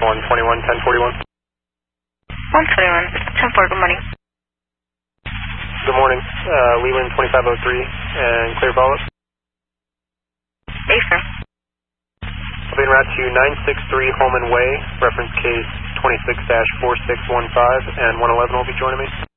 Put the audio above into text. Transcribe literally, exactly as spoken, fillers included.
one twenty-one, ten forty-one. one twenty-one, ten four, good morning. Good morning. Uh, Leland twenty-five oh three and clear follow-up. Yes, sir. I'll be en route to nine six three Holman Way, reference case twenty-six dash four six one five, and one eleven will be joining me.